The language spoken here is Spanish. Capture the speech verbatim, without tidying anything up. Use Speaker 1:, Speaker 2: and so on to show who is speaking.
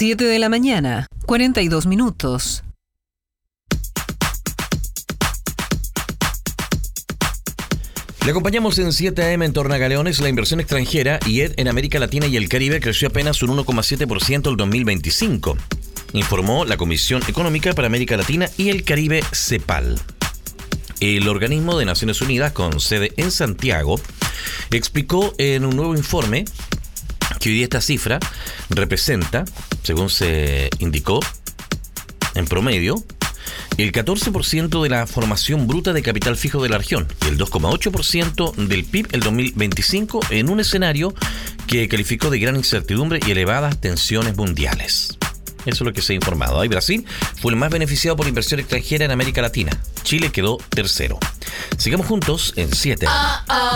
Speaker 1: siete de la mañana, cuarenta y dos minutos.
Speaker 2: Le acompañamos en siete a eme en Tornagaleones. La inversión extranjera I E D en América Latina y el Caribe creció apenas un uno coma siete por ciento el dos mil veinticinco, informó la Comisión Económica para América Latina y el Caribe, CEPAL. El organismo de Naciones Unidas, con sede en Santiago, explicó en un nuevo informe que hoy día esta cifra representa, según se indicó, en promedio, el catorce por ciento de la formación bruta de capital fijo de la región y el dos coma ocho por ciento del P I B el dos mil veinticinco, en un escenario que calificó de gran incertidumbre y elevadas tensiones mundiales. Eso es lo que se ha informado. Ahí Brasil fue el más beneficiado por inversión extranjera en América Latina. Chile quedó tercero. Sigamos juntos en siete.